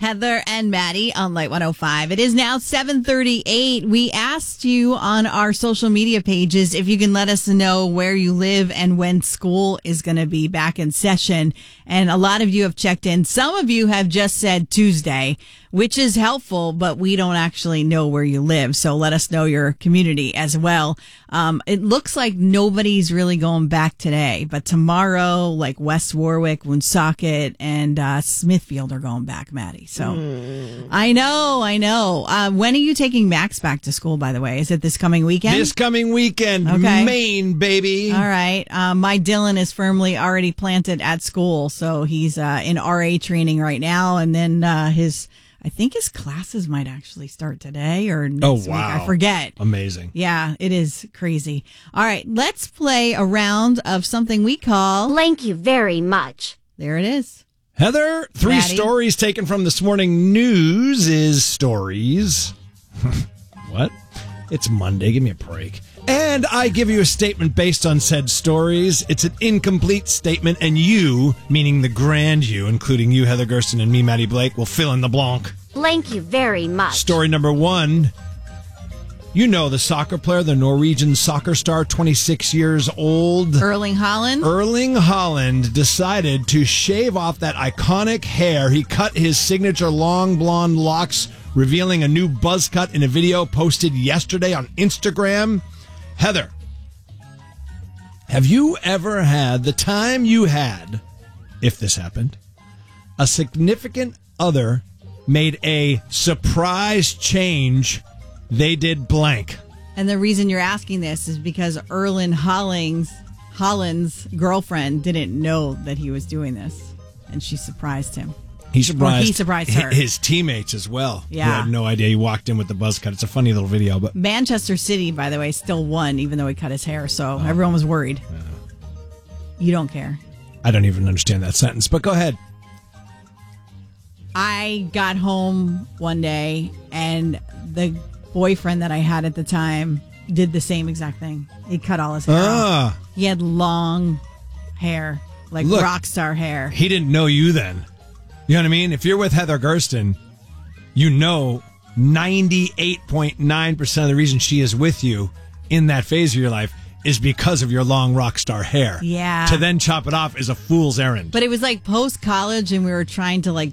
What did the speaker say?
Heather and Maddie on Light 105. It is now 7:38. We asked you on our social media pages if you can let us know where you live and when school is going to be back in session. And a lot of you have checked in. Some of you have just said Tuesday, which is helpful, but we don't actually know where you live. So let us know your community as well. It looks like nobody's really going back today, but tomorrow, like West Warwick, Woonsocket, and Smithfield are going back, Maddie. So I know. When are you taking Max back to school, by the way? Is it this coming weekend? This coming weekend, okay. Maine, baby. All right. My Dylan is firmly already planted at school, so he's in RA training right now, and then I think his classes might actually start today or next week. I forget. Amazing. Yeah, it is crazy. All right, let's play a round of something we call... Thank you very much. There it is. Heather, 3 Maddie. stories taken from this morning news is stories. What? It's Monday. Give me a break. And I give you a statement based on said stories. It's an incomplete statement, and you, meaning the grand you, including you, Heather Gersten, and me, Maddie Blake, will fill in the blanc. Thank you very much. Story number 1. You know the soccer player, the Norwegian soccer star, 26 years old. Erling Haaland. Erling Haaland decided to shave off that iconic hair. He cut his signature long blonde locks, revealing a new buzz cut in a video posted yesterday on Instagram. Heather, have you ever had the time you had, if this happened, a significant other made a surprise change? They did blank. And the reason you're asking this is because Erling Haaland's girlfriend didn't know that he was doing this, and she surprised him. He surprised her. His teammates as well. Yeah. Who had no idea he walked in with the buzz cut. It's a funny little video. But Manchester City, by the way, still won, even though he cut his hair, so everyone was worried. You don't care. I don't even understand that sentence, but go ahead. I got home one day, and the boyfriend that I had at the time did the same exact thing. He cut all his hair off. He had long hair, like rock star hair. He didn't know you then. You know what I mean? If you're with Heather Gersten, you know 98.9% of the reason she is with you in that phase of your life is because of your long rock star hair. Yeah. To then chop it off is a fool's errand. But it was like post-college, and we were trying to